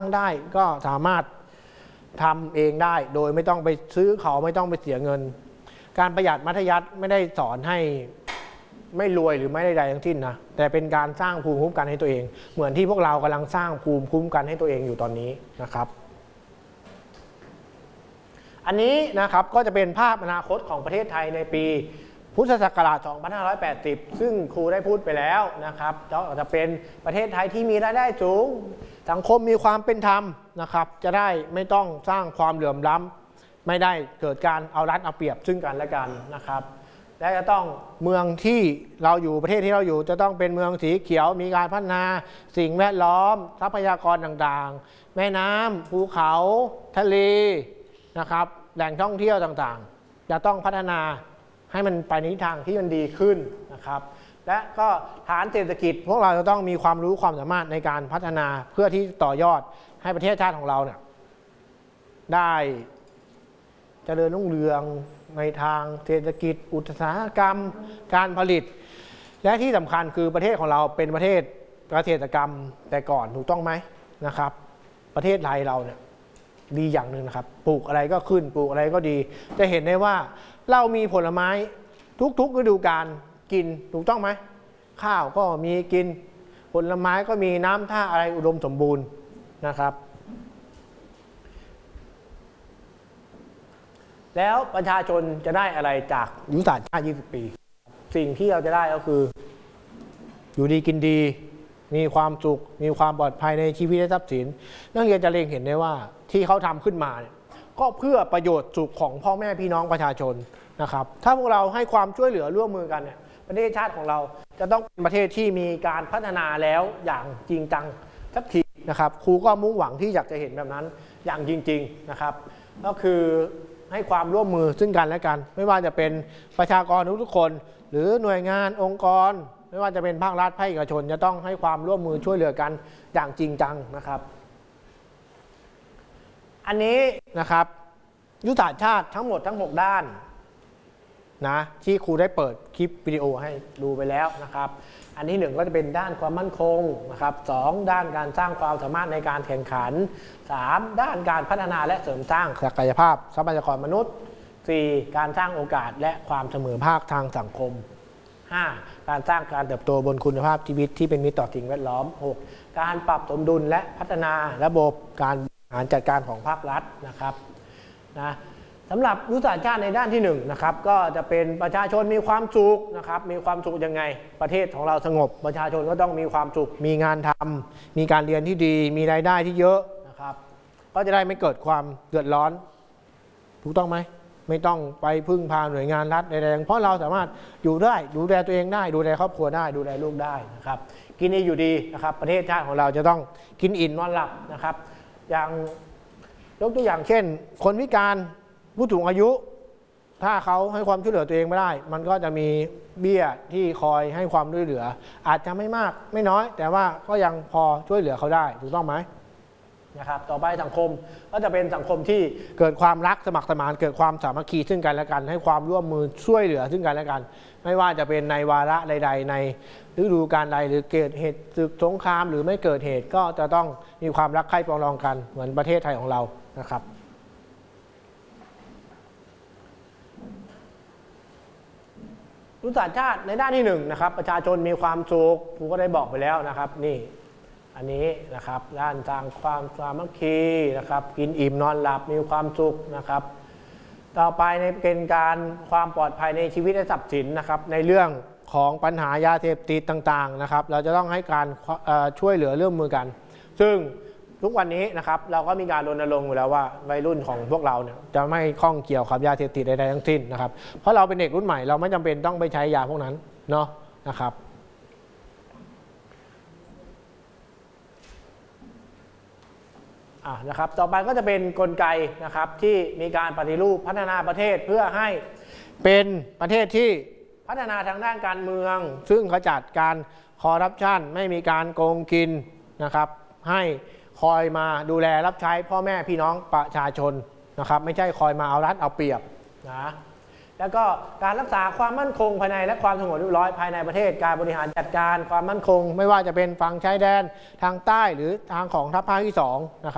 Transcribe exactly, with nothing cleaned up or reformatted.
ได้ก็สามารถทำเองได้โดยไม่ต้องไปซื้อเขาไม่ต้องไปเสียเงินการประหยัดมัธยัสถ์ไม่ได้สอนให้ไม่รวยหรือไม่ได้ใดทั้งสิ้นนะแต่เป็นการสร้างภูมิคุ้มกันให้ตัวเองเหมือนที่พวกเรากำลังสร้างภูมิคุ้มกันให้ตัวเองอยู่ตอนนี้นะครับอันนี้นะครับก็จะเป็นภาพอนาคตของประเทศไทยในปีพุทธศักราช สองพันห้าร้อยแปดสิบ ซึ่งครูได้พูดไปแล้วนะครับจะเป็นประเทศไทยที่มีรายได้สูงสังคมมีความเป็นธรรมนะครับจะได้ไม่ต้องสร้างความเหลื่อมล้ำไม่ได้เกิดการเอารัดเอาเปรียบซึ่งกันและกันนะครับและจะต้องเมืองที่เราอยู่ประเทศที่เราอยู่จะต้องเป็นเมืองสีเขียวมีการพัฒนาสิ่งแวดล้อมทรัพยากรต่างๆแม่น้ำภูเขาทะเลนะครับแหล่งท่องเที่ยวต่างๆจะต้องพัฒนาให้มันไปในทิศทางที่มันดีขึ้นนะครับและก็ฐานเศรษฐกิจพวกเราจะต้องมีความรู้ความสามารถในการพัฒนาเพื่อที่ต่อยอดให้ประเทศชาติของเราเนี่ยได้เจริญรุ่งเรืองในทางเศรษฐกิจอุตสาหกรรมการผลิตและที่สำคัญคือประเทศของเราเป็นประเทศเกษตรกรรมแต่ก่อนถูกต้องไหมนะครับประเทศไทยเราเนี่ยดีอย่างหนึ่งนะครับปลูกอะไรก็ขึ้นปลูกอะไรก็ดีจะเห็นได้ว่าเรามีผลไม้ทุกๆฤดูกาลกินถูกต้องไหมข้าวก็มีกินผลไม้ก็มีน้ำท่าอะไรอุดมสมบูรณ์นะครับแล้วประชาชนจะได้อะไรจากยุทธศาสตร์ชาติยี่สิบปีสิ่งที่เราจะได้ก็คืออยู่ดีกินดีมีความสุขมีความปลอดภัยในชีวิตและทรัพย์สินนักเรียนจะเล็งเห็นได้ว่าที่เขาทำขึ้นมาเนี่ยก็เพื่อประโยชน์สุขของพ่อแม่พี่น้องประชาชนนะครับถ้าพวกเราให้ความช่วยเหลือร่วมมือกันเนี่ยประเทศชาติของเราจะต้องเป็นประเทศที่มีการพัฒนาแล้วอย่างจริงจังสักทีนะครับครูก็มุ่งหวังที่อยากจะเห็นแบบนั้นอย่างจริงๆนะครับก็คือให้ความร่วมมือซึ่งกันและกันไม่ว่าจะเป็นประชากรทุกๆคนหรือหน่วยงานองค์กรไม่ว่าจะเป็นภาครัฐภาคเอกชนจะต้องให้ความร่วมมือช่วยเหลือกันอย่างจริงจังนะครับอันนี้นะครับยุทธศาสตร์ชาติทั้งหมดทั้งหกด้านนะที่ครูได้เปิดคลิปวิดีโอให้ดูไปแล้วนะครับอันที่หนึ่งก็จะเป็นด้านความมั่นคงนะครับสองด้านการสร้างความสามารถในการแข่งขันสามด้านการพัฒนาและเสริมสร้างศักยภาพทรัพยากรมนุษย์สี่การสร้างโอกาสและความเสมอภาคทางสังคมห้าการสร้างการเติบโตบนคุณภาพชีวิตที่เป็นมิตรต่อสิ่งแวดล้อมหกการปรับสมดุลและพัฒนาระบบการบริหารจัดการของภาครัฐนะครับนะสำหรับยุทธศาสตร์ชาติในด้านที่หนึ่งนะครับก็จะเป็นประชาชนมีความสุขนะครับมีความสุขยังไงประเทศของเราสงบประชาชนก็ต้องมีความสุขมีงานทำมีการเรียนที่ดีมีรายได้ที่เยอะนะครับก็จะได้ไม่เกิดความเดือดร้อนถูกต้องไหมไม่ต้องไปพึ่งพาหน่วยงานรัฐใดๆเพราะเราสามารถอยู่ได้ดูแลตัวเองได้ดูแลครอบครัวได้ดูแลลูกได้นะครับกินดีอยู่ดีนะครับประเทศชาติของเราจะต้องกินอิ่มนอนหลับนะครับอย่างยกตัวอย่างเช่นคนพิการผู้สูงอายุถ้าเขาให้ความช่วยเหลือตัวเองไม่ได้มันก็จะมีเบี้ยที่คอยให้ความช่วยเหลืออาจจะไม่มากไม่น้อยแต่ว่าก็ยังพอช่วยเหลือเขาได้ถูกต้องไหมนะครับต่อไปสังคมก็จะเป็นสังคมที่เกิดความรักสมัครสมานเกิดความสามัคคีซึ่งกันและกันให้ความร่วมมือช่วยเหลือซึ่งกันและกันไม่ว่าจะเป็นในวาระใดๆในฤดูกาลใดหรือเกิดเหตุศึกสงครามหรือไม่เกิดเหตุก็จะต้องมีความรักใคร่ปรองดองกันเหมือนประเทศไทยของเรานะครับยุทธศาสตร์ชาติในด้านที่หนึ่งนะครับประชาชนมีความสุขครูก็ได้บอกไปแล้วนะครับนี่อันนี้นะครับด้านสร้างความสามัคคีนะครับกินอิ่มนอนหลับมีความสุขนะครับต่อไปในเป็นการความปลอดภัยในชีวิตและทรัพย์สินนะครับในเรื่องของปัญหายาเสพติดต่างๆนะครับเราจะต้องให้การช่วยเหลือร่วมมือกันซึ่งทุกวันนี้นะครับเราก็มีการรณรงค์อยู่แล้วว่าวัยรุ่นของพวกเราเนี่ยจะไม่ข้องเกี่ยวกับยาเสพติดใดๆทั้งสิ้นนะครับเพราะเราเป็นเด็กรุ่นใหม่เราไม่จำเป็นต้องไปใช้ยาพวกนั้นเนาะนะครับอ่ะนะครับต่อไปก็จะเป็นกลไกนะครับที่มีการปฏิรูปพัฒนาประเทศเพื่อให้เป็นประเทศที่พัฒนาทางด้านการเมืองซึ่งขจัดการคอร์รัปชันไม่มีการโกงกินนะครับให้คอยมาดูแลรับใช้พ่อแม่พี่น้องประชาชนนะครับไม่ใช่คอยมาเอารัดเอาเปรียบนะแล้วก็การรักษาความมั่นคงภายในและความสงบเรียบร้อยภายในประเทศการบริหารจัดการความมั่นคงไม่ว่าจะเป็นฝั่งชายแดนทางใต้หรือทางของทัพภาคที่สองนะครับ